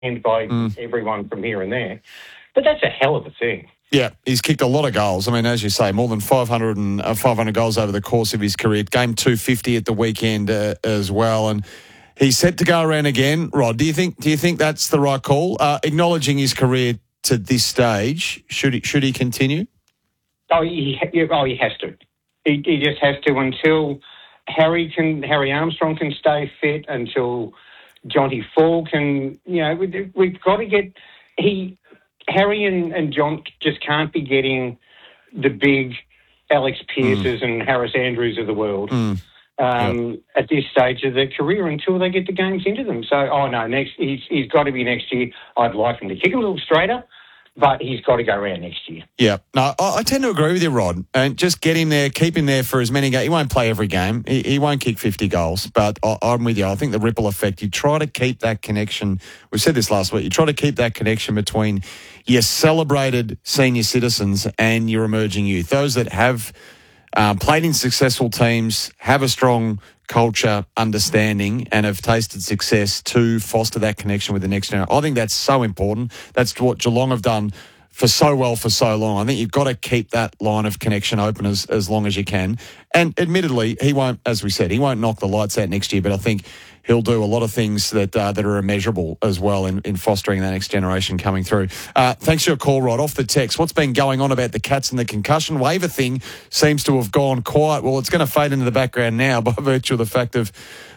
by everyone from here and there. But that's a hell of a thing. Yeah, he's kicked a lot of goals. I mean, as you say, more than 500 goals over the course of his career. Game 250 at the weekend as well. And he's set to go around again. Rod, do you think that's the right call? Acknowledging his career to this stage, should he continue? He has to. He just has to until Harry Armstrong can stay fit, until Jonty Fall can. We've got to get Harry and John just can't be getting the big Alex Pearces and Harris Andrews of the world at this stage of their career until they get the games into them. So, he's got to be next year. I'd like him to kick a little straighter, but he's got to go around next year. Yeah. No, I tend to agree with you, Rod. And just get him there, keep him there for as many games. He won't play every game. He won't kick 50 goals. But I'm with you. I think the ripple effect, you try to keep that connection. We said this last week. You try to keep that connection between your celebrated senior citizens and your emerging youth. Those that have played in successful teams, have a strong culture, understanding, and have tasted success to foster that connection with the next generation. I think that's so important. That's what Geelong have done for so well for so long. I think you've got to keep that line of connection open as long as you can. And admittedly, he won't, as we said, he won't knock the lights out next year, but I think he'll do a lot of things that are immeasurable as well in fostering that next generation coming through. Thanks for your call, Rod. Off the text, what's been going on about the Cats and the concussion waiver thing seems to have gone quiet. Well, it's going to fade into the background now by virtue of the fact of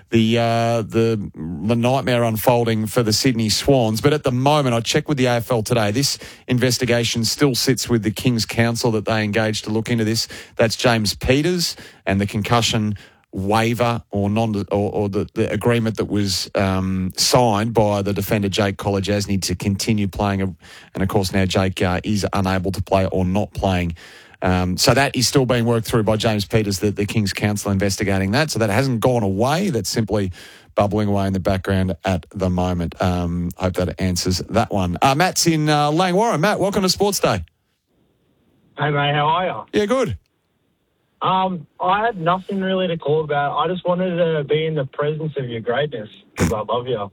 the nightmare unfolding for the Sydney Swans. But at the moment, I checked with the AFL today, this investigation still sits with the King's Counsel that they engaged to look into this. That's James Peters, and the concussion waiver or the agreement that was signed by the defender Jake Kolodjasny to continue playing, and of course now Jake is unable to play or not playing. So that is still being worked through by James Peters, the King's Counsel investigating that. So that hasn't gone away. That's simply bubbling away in the background at the moment. Hope that answers that one. Matt's in Langwarrin. Matt, welcome to Sports Day. Hey, mate, how are you? Yeah, good. I had nothing really to call about. I just wanted to be in the presence of your greatness because I love you.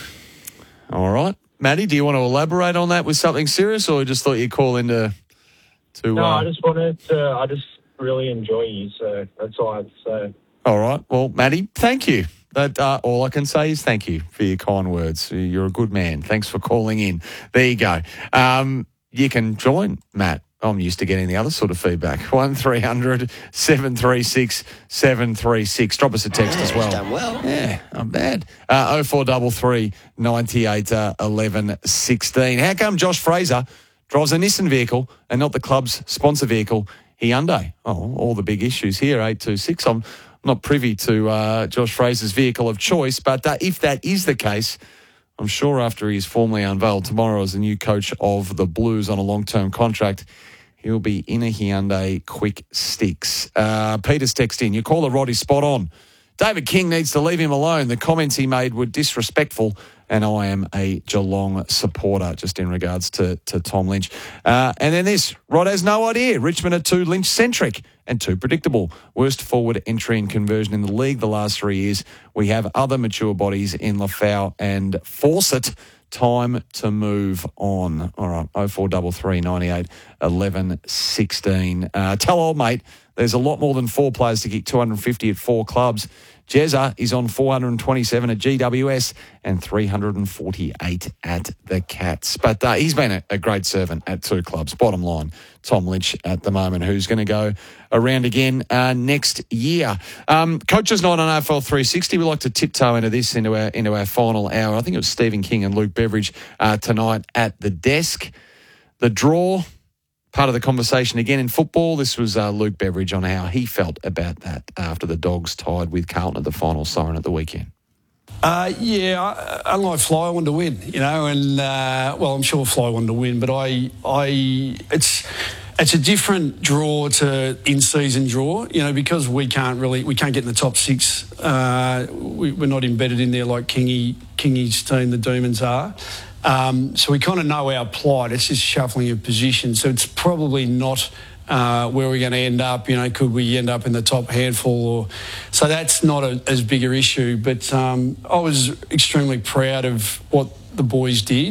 All right. Matty, do you want to elaborate on that with something serious, or just thought you'd call in to No, I just really enjoy you, so that's all I have to say. All right. Well, Matty, thank you. That all I can say is thank you for your kind words. You're a good man. Thanks for calling in. There you go. You can join Matt. I'm used to getting the other sort of feedback. 1300 736 736. Drop us a text as well. Done well. Yeah, not bad. 0433 98 11 16. How come Josh Fraser drives a Nissan vehicle and not the club's sponsor vehicle, Hyundai? Oh, all the big issues here, 826. I'm not privy to Josh Fraser's vehicle of choice, but if that is the case, I'm sure after he's formally unveiled tomorrow as the new coach of the Blues on a long-term contract, he'll be in a Hyundai quick sticks. Peter's text in. Your caller, Rod, is spot on. David King needs to leave him alone. The comments he made were disrespectful, and I am a Geelong supporter, just in regards to Tom Lynch. And then this, Rod has no idea. Richmond are too Lynch-centric and too predictable. Worst forward entry and conversion in the league the last 3 years. We have other mature bodies in Lafau and Fawcett. Time to move on. All right, 0433 98 11 16. Tell old mate there's a lot more than 4 players to kick 250 at 4 clubs. Jezza is on 427 at GWS and 348 at the Cats. But he's been a great servant at 2 clubs. Bottom line, Tom Lynch at the moment, who's going to go around again next year. Coaches Night on AFL 360. We like to tiptoe into our final hour. I think it was Stephen King and Luke Beveridge tonight at the desk. The draw, part of the conversation again in football. This was Luke Beveridge on how he felt about that after the Dogs tied with Carlton at the final siren at the weekend. Unlike Fly, I wanted to win, and I'm sure Fly wanted to win, but it's a different draw to in-season draw, because we can't get in the top 6. We're not embedded in there like Kingy's team, the Demons are. So we kind of know our plight. It's just shuffling of position. So it's probably not where we're going to end up. Could we end up in the top handful? So that's not as big an issue. But I was extremely proud of what the boys did.